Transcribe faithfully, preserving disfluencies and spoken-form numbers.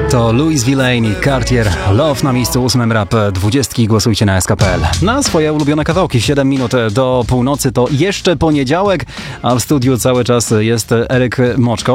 To Louis Villain i Cartier Love na miejscu ósmym rap dwudziestki. Głosujcie na S K P L. Na swoje ulubione kawałki. siedem minut do północy to jeszcze poniedziałek, a w studiu cały czas jest Eryk Moczko.